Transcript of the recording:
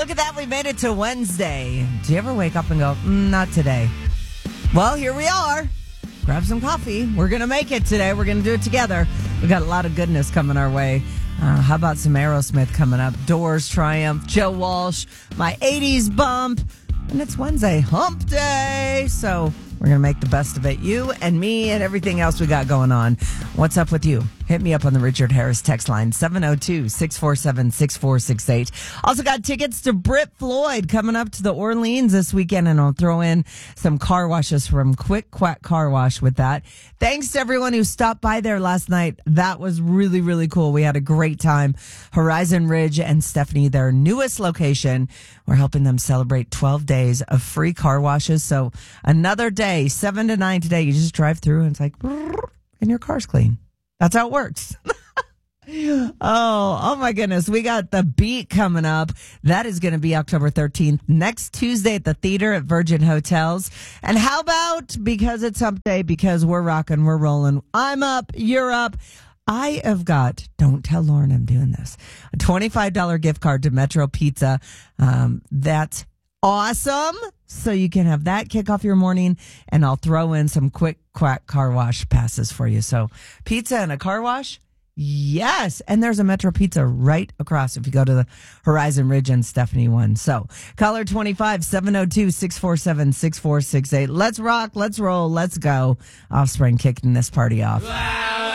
look at that. We made it to Wednesday. Do you ever wake up and go, not today? Well, here we are. Grab some coffee. We're going to make it today. We're going to do it together. We got a lot of goodness coming our way. How about some Aerosmith coming up? Doors, Triumph, Joe Walsh, my 80s bump. And it's Wednesday, hump day. So we're going to make the best of it. You and me and everything else we got going on. What's up with you? Hit me up on the Richard Harris text line, 702-647-6468. Also got tickets to Brit Floyd coming up to the Orleans this weekend, and I'll throw in some car washes from Quick Quack Car Wash with that. Thanks to everyone who stopped by there last night. That was really, really cool. We had a great time. Horizon Ridge and Stephanie, their newest location, we're helping them celebrate 12 days of free car washes. So another day, 7 to 9 today, you just drive through and it's like, and your car's clean. That's how it works. Oh my goodness. We got The Beat coming up. That is going to be October 13th, next Tuesday at the theater at Virgin Hotels. And how about, because it's hump day, because we're rocking, we're rolling. I'm up, you're up. I have got, don't tell Lauren I'm doing this, a $25 gift card to Metro Pizza. That's awesome. So you can have that kick off your morning, and I'll throw in some Quick Quack car wash passes for you. So pizza and a car wash? Yes. And there's a Metro Pizza right across if you go to the Horizon Ridge and Stephanie one. So caller 25-702-647-6468. Let's rock. Let's roll. Let's go. Offspring kicking this party off.